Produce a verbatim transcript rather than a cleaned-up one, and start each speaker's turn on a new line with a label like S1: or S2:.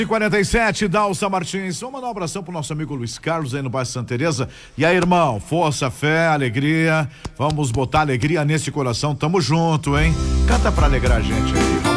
S1: quarenta e sete, Dalsa Martins. Vamos mandar um abração pro nosso amigo Luiz Carlos aí no bairro Santa Teresa. E aí, irmão, força, fé, alegria. Vamos botar alegria nesse coração. Tamo junto, hein? Canta pra alegrar a gente aí.